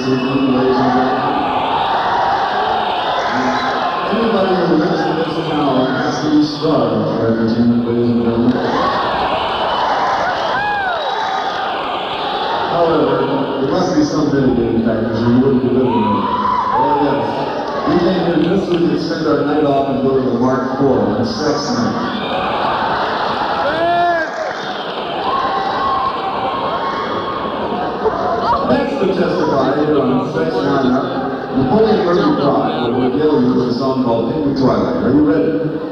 evening, ladies and gentlemen. Anybody who lives in this town has to be starved for entertainment, ladies and gentlemen. However, there must be some mitigating factors or you wouldn't be living here. Oh yes. We came here this week to spend our night off and go to the Mark IV on sex night. Next to testify here on Sex Roundup, Napoleon Murphy Pride will regale you with a song called Pink Twilight. Are you ready?